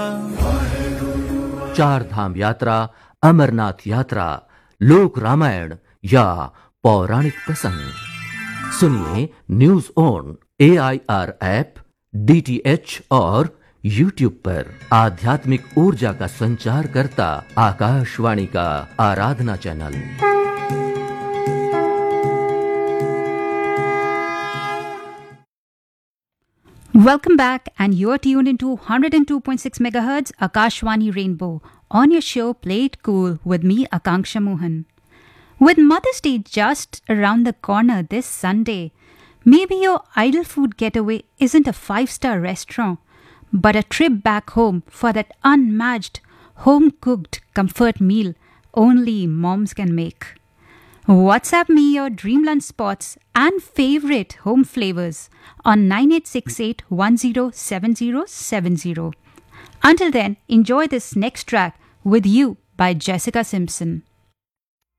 चार धाम यात्रा, अमरनाथ यात्रा, लोक रामायण या पौराणिक प्रसंग सुनिए news on AIR app, DTH और YouTube पर। आध्यात्मिक ऊर्जा का संचार करता आकाशवाणी का आराधना channel. Welcome back, and you're tuned into 102.6 MHz Akashwani Rainbow on your show Play It Cool with me, Akanksha Mohan. With Mother's Day just around the corner this Sunday, maybe your ideal food getaway isn't a 5-star restaurant, but a trip back home for that unmatched, home-cooked comfort meal only moms can make. WhatsApp me your dream lunch spots and favorite home flavors on 9868107070. Until then, enjoy this next track with You by Jessica Simpson.